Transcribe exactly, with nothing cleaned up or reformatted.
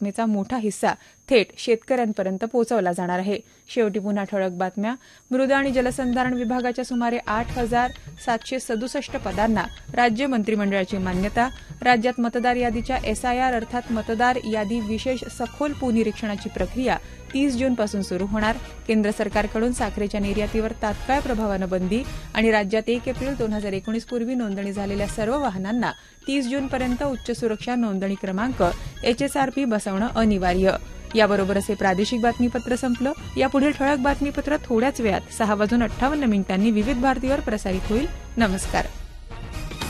रकमेचा मोठा हिस्सा थेट शेतकऱ्यांपर्यंत पोहोचवला जाणार आहे. शेवटी पुन्हा ठळक बातम्या. मृद आणि जलसंधारण विभागाच्या सुमारे आठ हजार सातशे सदुसष्ट पदांना राज्य मंत्रिमंडळाची मान्यता. राज्यात मतदार यादीच्या एसआयआर अर्थात मतदार यादी विशेष सखोल पुनरीक्षणाची प्रक्रिया तीस जूनपासून सुरू होणार. केंद्र सरकारकडून साखरेच्या निर्यातीवर तात्काळ प्रभावानं बंदी आणि राज्यात एक एप्रिल दोन हजार एकोणीस पूर्वी नोंदणी झालेल्या सर्व वाहनांना तीस जूनपर्यंत उच्च सुरक्षा नोंदणी क्रमांक एचएसआरपी बसवणं अनिवार्य. याबरोबरच हे प्रादेशिक बातमीपत्र संपलं. यापुढील ठळक बातमीपत्र थोड्याच वेळात सहा वाजून अठ्ठावन्न मिनिटांनी विविध भारतीवर प्रसारित होईल. नमस्कार.